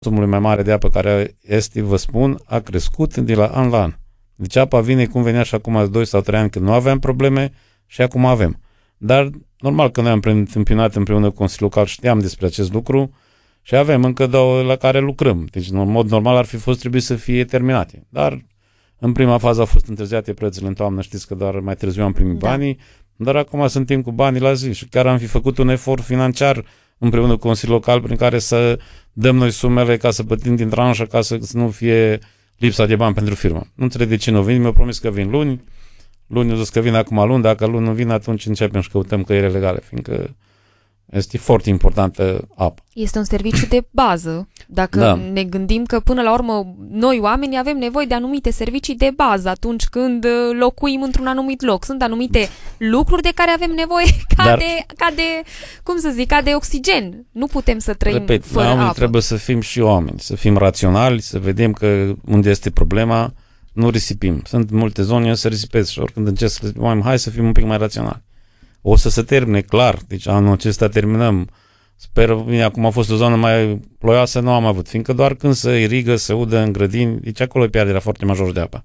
consumului mai mare de apă care este, vă spun, a crescut de la an la an. Deci apa vine cum venea și acum 2 sau 3 ani când nu aveam probleme și acum avem. Dar normal că noi am întâmpinat împreună cu Consiliul Local, știam despre acest lucru și avem încă 2 la care lucrăm. Deci în mod normal ar fi fost trebuit să fie terminate. Dar în prima fază au fost întârziate plățile în toamnă, știți că doar mai târziu am primit banii, dar acum suntem cu banii la zi și chiar am fi făcut un efort financiar împreună cu Consiliul Local prin care să dăm noi sumele ca să plătim din tranșă, ca să nu fie lipsa de bani pentru firmă. Nu înțeleg de ce nu vin, mi-au promis că vin luni, luni o zis că vin acum luni, dacă luni nu vin, atunci începem și căutăm căile legale, fiindcă este foarte importantă apa. Este un serviciu de bază. Dacă ne gândim că până la urmă noi oamenii avem nevoie de anumite servicii de bază atunci când locuim într-un anumit loc. Sunt anumite lucruri de care avem nevoie ca de oxigen. Nu putem să trăim fără apă. Trebuie să fim și oameni, să fim raționali, să vedem că unde este problema, nu risipim. Sunt multe zone să risipesc și oricând încerc să le hai să fim un pic mai raționali. O să se termine, clar. Deci anul acesta terminăm. Sper, bine, acum a fost o zonă mai ploioasă, nu am avut, fiindcă doar când se irigă, se udă în grădini, deci acolo e pierderea foarte majoră de apă.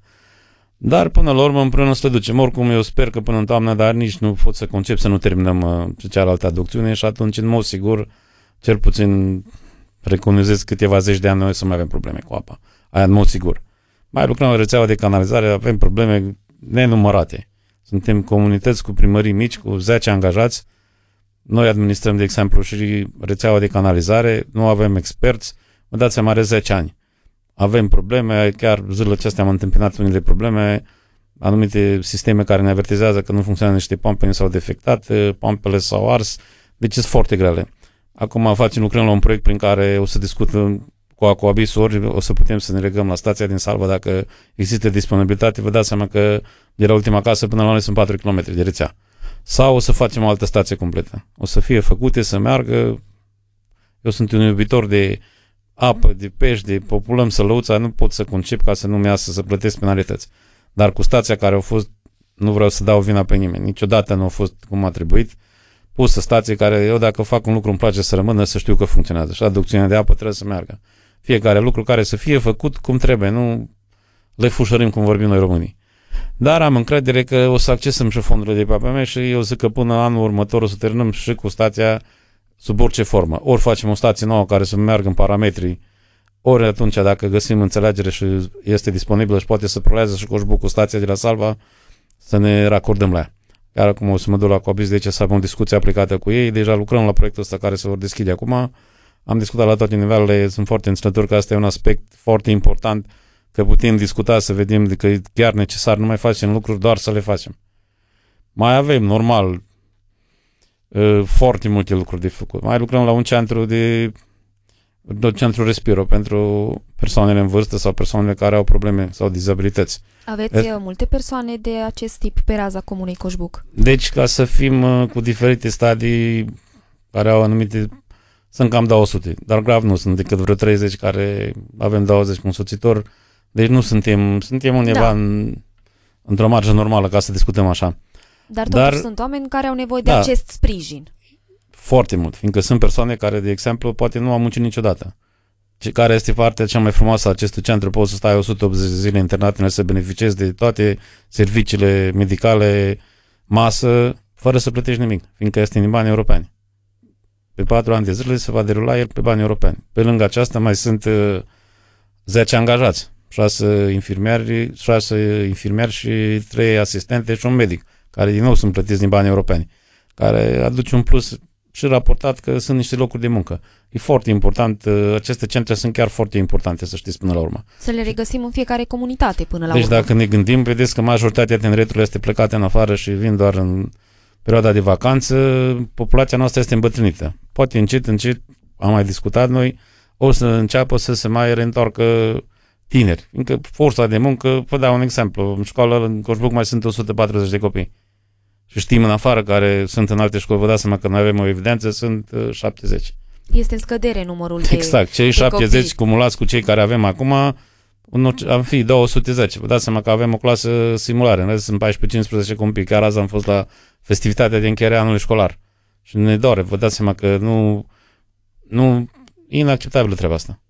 Dar până la urmă împreună să le ducem. Oricum eu sper că până în toamnă, dar nici nu pot să concep să nu terminăm cealaltă aducțiune și atunci, în mod sigur, cel puțin recunosc câteva zeci de ani noi să mai avem probleme cu apa. Aia în mod sigur. Mai lucrăm la rețeaua de canalizare, avem probleme nenumărate. Suntem comunități cu primării mici, cu 10 angajați. Noi administrăm, de exemplu, și rețeaua de canalizare. Nu avem experți. Vă dați seama, are 10 ani. Avem probleme, chiar zilele acestea am întâmpinat unele probleme, anumite sisteme care ne avertizează că nu funcționează niște pompe, s-au defectat, pompele s-au ars, deci sunt foarte grele. Acum lucrăm la un proiect prin care o să discutăm cu Aquabis, ori o să putem să ne legăm la stația din Salva dacă există disponibilitate. Vă dați seama că de la ultima casă până la noi sunt 4 km de rețea. Sau o să facem o altă stație completă. O să fie făcute, să meargă. Eu sunt un iubitor de apă, de pești, de populăm Sălăuța, nu pot să concep ca să nu-mi iasă să plătesc penalități. Dar cu stația care au fost, nu vreau să dau vina pe nimeni, niciodată nu a fost cum a trebuit, pusă stație care eu dacă fac un lucru îmi place să rămână, să știu că funcționează. Și aducțiunea de apă trebuie să meargă. Fiecare lucru care să fie făcut cum trebuie, nu le fușărim cum vorbim noi românii. Dar am încredere că o să accesăm și fondurile de pe APM și eu zic că până anul următor o să terminăm și cu stația sub orice formă. Ori facem o stație nouă care să meargă în parametri, ori atunci dacă găsim înțelegere și este disponibilă și poate să prolează și Coșbuc cu stația de la Salva, să ne racordăm la ea. Iar acum o să mă duc la Coabis, de ce să avem o discuție aplicată cu ei. Deja lucrăm la proiectul ăsta care se vor deschide acum. Am discutat la toate nivelele, sunt foarte înțelegător că asta e un aspect foarte important, că putem discuta să vedem că e chiar necesar, nu mai facem lucruri, doar să le facem. Mai avem, normal, foarte multe lucruri de făcut. Mai lucrăm la un centru Respiro pentru persoanele în vârstă sau persoanele care au probleme sau dizabilități. Aveți multe persoane de acest tip pe raza comunei Coșbuc? Deci, ca să fim cu diferite stadii care au anumite, sunt cam 200, dar grav nu sunt decât vreo 30 care avem 20 cu însoțitor. Deci nu suntem undeva într-o marjă normală ca să discutăm așa. Dar sunt oameni care au nevoie de acest sprijin. Foarte mult, fiindcă sunt persoane care, de exemplu, poate nu au muncit niciodată. Care este partea cea mai frumoasă a acestui centru? Poți să stai 180 de zile internate să beneficiezi de toate serviciile medicale, masă, fără să plătești nimic, fiindcă este în bani europeni. Pe 4 ani de zile se va derula el pe bani europeni. Pe lângă aceasta mai sunt 10 angajați, 6 infirmieri și 3 asistente și un medic, care din nou sunt plătiți din bani europeni, care aduce un plus și raportat că sunt niște locuri de muncă. E foarte important, aceste centre sunt chiar foarte importante, să știți, până la urmă. Să le regăsim în fiecare comunitate până la urmă. Deci dacă ne gândim, vedeți că majoritatea tineretului este plecată în afară și vin doar în perioada de vacanță, populația noastră este îmbătrânită. Poate încet, am mai discutat noi, o să înceapă să se mai reîntoarcă tineri. Încă forța de muncă, vă dau un exemplu, în școală în Coșbuc mai sunt 140 de copii. Și știm în afară care sunt în alte școli, vă dați seama că noi avem o evidență, sunt 70. Este în scădere numărul exact, cei 70 copii cumulați cu cei care avem acum, am fi 210. Vă dați seama că avem o clasă simulare, în rest sunt 14-15 copii. Chiar azi am fost la festivitatea de încheiere a anului școlar. Și ne doare, vă dați seama că nu e inacceptabilă treaba asta.